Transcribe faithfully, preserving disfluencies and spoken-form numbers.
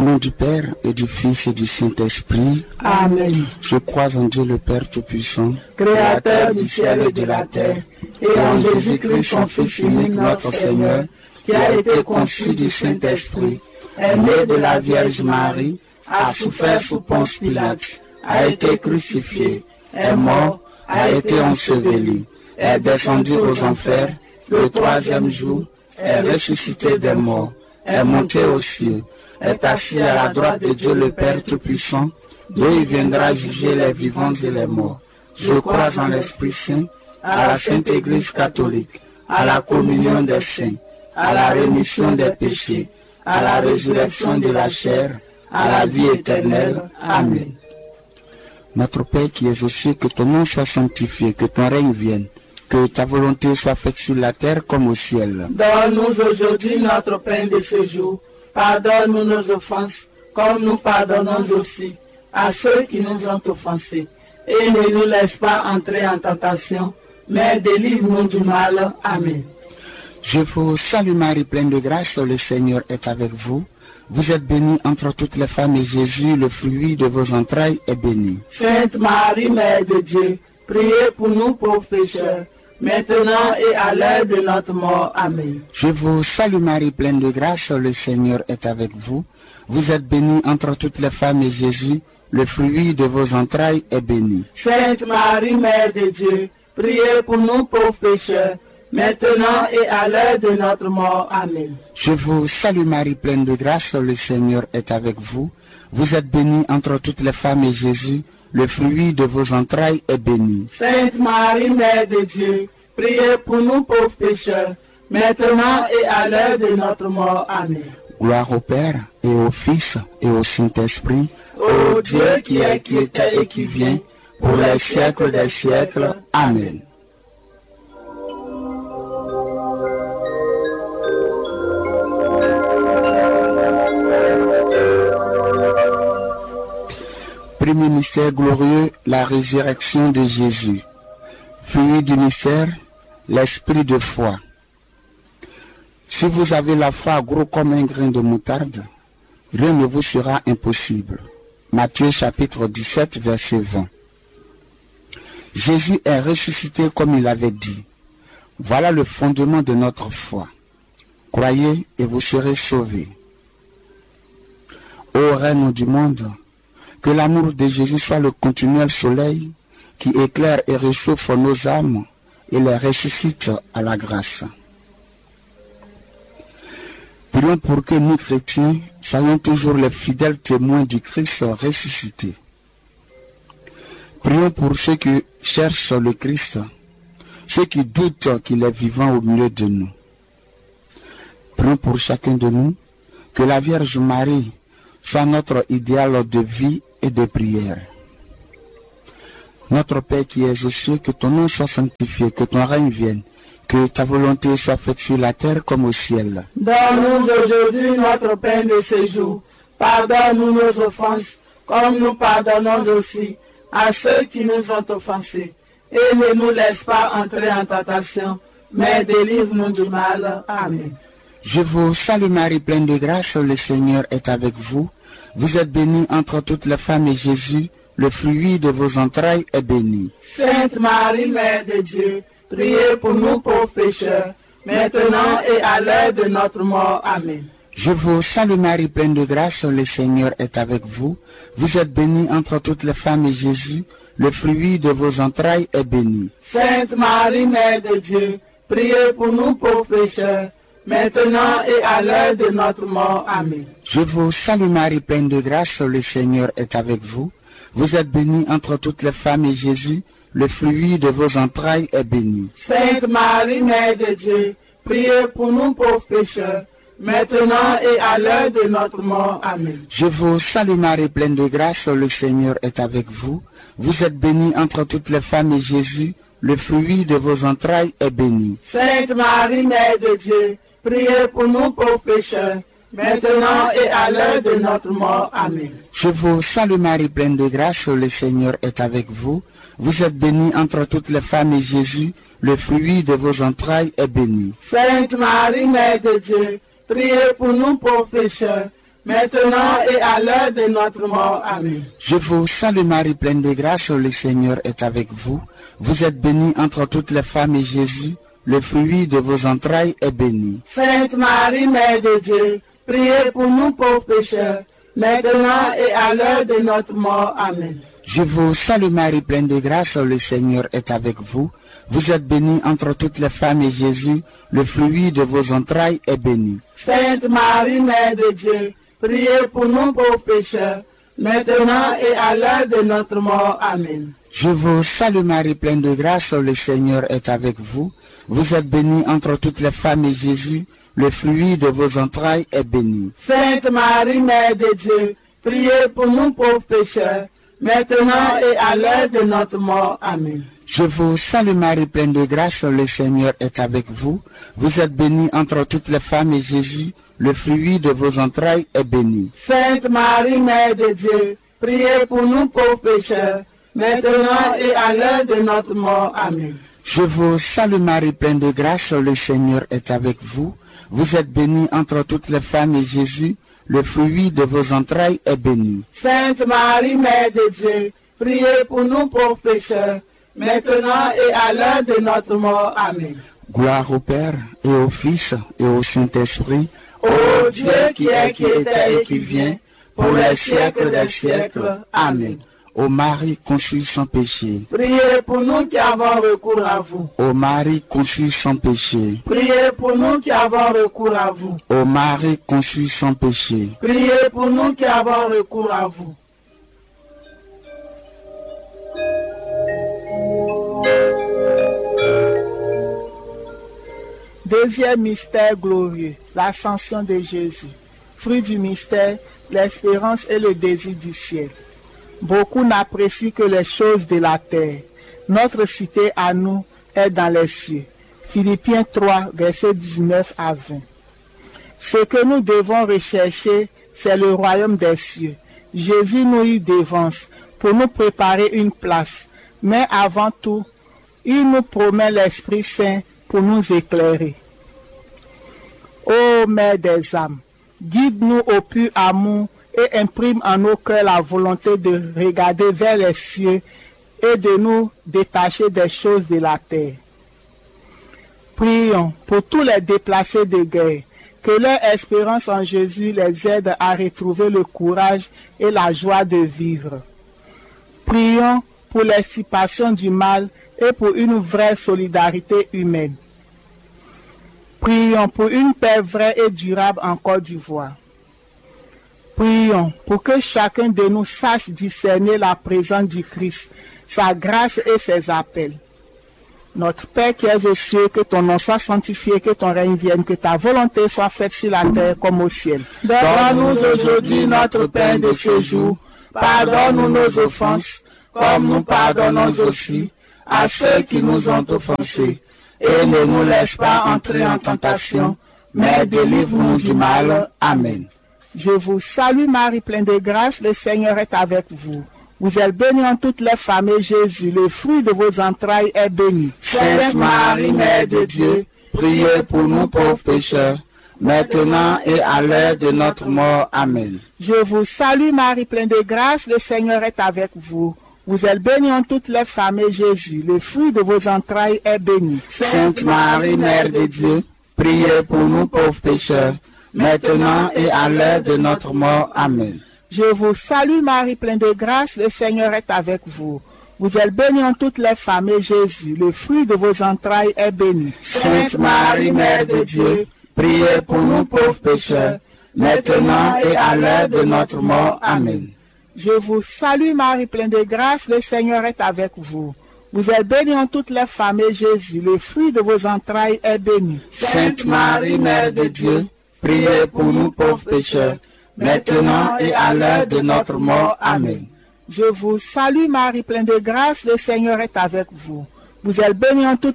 nom du Père et du Fils et du Saint-Esprit. Amen. Je crois en Dieu le Père Tout-Puissant, Créateur du ciel et de la terre, et en Jésus-Christ, son Fils unique, notre Seigneur, qui a été conçu du Saint-Esprit, est né de la Vierge Marie, a souffert sous Ponce Pilate, a été crucifié, est mort, a été enseveli, est descendu aux enfers, le troisième jour, est ressuscité des morts, est monté aux cieux, est assis à la droite de Dieu le Père Tout-Puissant, d'où il viendra juger les vivants et les morts. Je crois en l'Esprit Saint, à la Sainte Église catholique, à la communion des saints, à la rémission des péchés, à la résurrection de la chair, à la vie éternelle. Amen. Notre Père qui es aux cieux, que ton nom soit sanctifié, que ton règne vienne, que ta volonté soit faite sur la terre comme au ciel. Donne-nous aujourd'hui notre pain de ce jour. Pardonne-nous nos offenses, comme nous pardonnons aussi à ceux qui nous ont offensés. Et ne nous laisse pas entrer en tentation, mais délivre-nous du mal. Amen. Je vous salue Marie, pleine de grâce, le Seigneur est avec vous. Vous êtes bénie entre toutes les femmes et Jésus, le fruit de vos entrailles, est béni. Sainte Marie, Mère de Dieu, priez pour nous pauvres pécheurs, maintenant et à l'heure de notre mort. Amen. Je vous salue Marie, pleine de grâce, le Seigneur est avec vous. Vous êtes bénie entre toutes les femmes et Jésus, le fruit de vos entrailles, est béni. Sainte Marie, Mère de Dieu, priez pour nous pauvres pécheurs, maintenant et à l'heure de notre mort. Amen. Je vous salue Marie, pleine de grâce, le Seigneur est avec vous. Vous êtes bénie entre toutes les femmes et Jésus, le fruit de vos entrailles, est béni. Sainte Marie, Mère de Dieu, priez pour nous pauvres pécheurs, maintenant et à l'heure de notre mort. Amen. Gloire au Père et au Fils et au Saint-Esprit, ô Dieu qui est, qui était et qui vient, pour les siècles des siècles. Amen. Premier mystère glorieux, la résurrection de Jésus. Fruit du mystère, l'esprit de foi. Si vous avez la foi gros comme un grain de moutarde, rien ne vous sera impossible. Matthieu chapitre dix-sept, verset vingt. Jésus est ressuscité comme il avait dit. Voilà le fondement de notre foi. Croyez et vous serez sauvés. Ô Reine du monde, que l'amour de Jésus soit le continuel soleil qui éclaire et réchauffe nos âmes et les ressuscite à la grâce. Prions pour que nous, chrétiens, soyons toujours les fidèles témoins du Christ ressuscité. Prions pour ceux qui cherchent le Christ, ceux qui doutent qu'il est vivant au milieu de nous. Prions pour chacun de nous, que la Vierge Marie soit notre idéal de vie et de prière. Notre Père qui es aux cieux, que ton nom soit sanctifié, que ton règne vienne, que ta volonté soit faite sur la terre comme au ciel. Donne-nous aujourd'hui notre pain de ce jour. Pardonne-nous nos offenses, comme nous pardonnons aussi à ceux qui nous ont offensés. Et ne nous laisse pas entrer en tentation, mais délivre-nous du mal. Amen. Je vous salue Marie, pleine de grâce, le Seigneur est avec vous. Vous êtes bénie entre toutes les femmes et Jésus, le fruit de vos entrailles, est béni. Sainte Marie, Mère de Dieu, priez pour nous pauvres pécheurs, maintenant et à l'heure de notre mort. Amen. Je vous salue Marie, pleine de grâce, le Seigneur est avec vous. Vous êtes bénie entre toutes les femmes et Jésus, le fruit de vos entrailles, est béni. Sainte Marie, Mère de Dieu, priez pour nous pauvres pécheurs, maintenant et à l'heure de notre mort. Amen. Je vous salue Marie, pleine de grâce, le Seigneur est avec vous. Vous êtes bénie entre toutes les femmes et Jésus, le fruit de vos entrailles, est béni. Sainte Marie, Mère de Dieu, priez pour nous pauvres pécheurs, maintenant et à l'heure de notre mort. Amen. Je vous salue Marie, pleine de grâce, le Seigneur est avec vous. Vous êtes bénie entre toutes les femmes et Jésus, le fruit de vos entrailles, est béni. Sainte Marie, Mère de Dieu, priez pour nous pauvres pécheurs, maintenant et à l'heure de notre mort. Amen. Je vous salue Marie, pleine de grâce, le Seigneur est avec vous. Vous êtes bénie entre toutes les femmes et Jésus, le fruit de vos entrailles, est béni. Sainte Marie, Mère de Dieu, priez pour nous pauvres pécheurs, maintenant et à l'heure de notre mort. Amen. Je vous salue Marie, pleine de grâce, le Seigneur est avec vous. Vous êtes bénie entre toutes les femmes et Jésus, le fruit de vos entrailles, est béni. Sainte Marie, Mère de Dieu, priez pour nous pauvres pécheurs, maintenant et à l'heure de notre mort. Amen. Je vous salue Marie, pleine de grâce, le Seigneur est avec vous. Vous êtes bénie entre toutes les femmes et Jésus, le fruit de vos entrailles, est béni. Sainte Marie, Mère de Dieu, priez pour nous pauvres pécheurs, maintenant et à l'heure de notre mort. Amen. Je vous salue Marie, pleine de grâce, le Seigneur est avec vous. Vous êtes bénie entre toutes les femmes et Jésus, le fruit de vos entrailles, est béni. Sainte Marie, Mère de Dieu, priez pour nous pauvres pécheurs, maintenant et à l'heure de notre mort. Amen. Je vous salue Marie, pleine de grâce, le Seigneur est avec vous. Vous êtes bénie entre toutes les femmes et Jésus, le fruit de vos entrailles, est béni. Sainte Marie, Mère de Dieu, priez pour nous pauvres pécheurs, maintenant et à l'heure de notre mort. Amen. Je vous salue Marie, pleine de grâce, le Seigneur est avec vous. Vous êtes bénie entre toutes les femmes et Jésus, le fruit de vos entrailles, est béni. Sainte Marie, Mère de Dieu, priez pour nous pauvres pécheurs, maintenant et à l'heure de notre mort. Amen. Gloire au Père et au Fils et au Saint-Esprit, ô Dieu qui est, qui était et qui vient, pour les siècles des siècles. Amen. Ô Marie conçue sans péché, priez pour nous qui avons recours à vous. Ô Marie conçue sans péché, priez pour nous qui avons recours à vous. Ô Marie conçue sans péché, priez pour nous qui avons recours à vous. Deuxième mystère glorieux, l'ascension de Jésus. Fruit du mystère, l'espérance et le désir du ciel. Beaucoup n'apprécient que les choses de la terre. Notre cité à nous est dans les cieux. Philippiens trois, versets dix-neuf à vingt. Ce que nous devons rechercher, c'est le royaume des cieux. Jésus nous y devance pour nous préparer une place. Mais avant tout, il nous promet l'Esprit Saint pour nous éclairer. Ô Mère des âmes, guide-nous au pur amour et imprime en nos cœurs la volonté de regarder vers les cieux et de nous détacher des choses de la terre. Prions pour tous les déplacés de guerre, que leur espérance en Jésus les aide à retrouver le courage et la joie de vivre. Prions pour l'extirpation du mal et pour une vraie solidarité humaine. Prions pour une paix vraie et durable en Côte d'Ivoire. Prions pour que chacun de nous sache discerner la présence du Christ, sa grâce et ses appels. Notre Père qui es aux cieux, que ton nom soit sanctifié, que ton règne vienne, que ta volonté soit faite sur la terre comme au ciel. Donne-nous aujourd'hui notre pain de ce jour. Pardonne-nous nos offenses, comme nous pardonnons aussi à ceux qui nous ont offensés. Et ne nous laisse pas entrer en tentation, mais délivre-nous du mal. Amen. Je vous salue Marie, pleine de grâce, le Seigneur est avec vous. Vous êtes bénie en toutes les femmes et Jésus, le fruit de vos entrailles, est béni. Sainte Marie, Mère de Dieu, priez pour nous pauvres pécheurs, maintenant et à l'heure de notre mort. Amen. Je vous salue Marie, pleine de grâce, le Seigneur est avec vous. Vous êtes bénie en toutes les femmes et Jésus, le fruit de vos entrailles, est béni. Sainte Marie, Mère de Dieu, priez pour nous pauvres pécheurs, maintenant et à l'heure de notre mort. Amen. Je vous salue Marie, pleine de grâce, le Seigneur est avec vous. Vous êtes bénie en toutes les femmes et Jésus, le fruit de vos entrailles, est béni. Sainte Marie, Mère de Dieu, priez pour nous pauvres pécheurs, maintenant et à l'heure de notre mort. Amen. Je vous salue Marie, pleine de grâce, le Seigneur est avec vous. Vous êtes bénie en toutes les femmes et Jésus, le fruit de vos entrailles, est béni. Sainte Marie, Mère de Dieu, priez pour nous pauvres pécheurs, maintenant et à l'heure de notre mort. Amen. Je vous salue Marie, pleine de grâce, le Seigneur est avec vous. Vous êtes bénie en toutes